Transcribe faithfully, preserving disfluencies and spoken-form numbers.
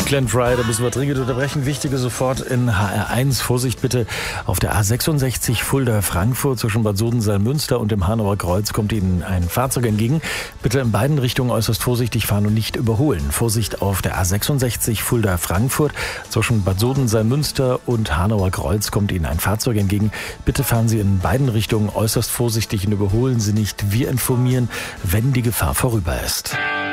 Glenn Fry, da müssen wir dringend unterbrechen. Wichtige sofort in H R eins. Vorsicht bitte, auf der A sechsundsechzig Fulda-Frankfurt zwischen Bad Soden-Salmünster und dem Hanauer Kreuz kommt Ihnen ein Fahrzeug entgegen. Bitte in beiden Richtungen äußerst vorsichtig fahren und nicht überholen. Vorsicht auf der A sechsundsechzig Fulda-Frankfurt zwischen Bad Soden-Salmünster und Hanauer Kreuz kommt Ihnen ein Fahrzeug entgegen. Bitte fahren Sie in beiden Richtungen äußerst vorsichtig und überholen Sie nicht. Wir informieren, wenn die Gefahr vorüber ist.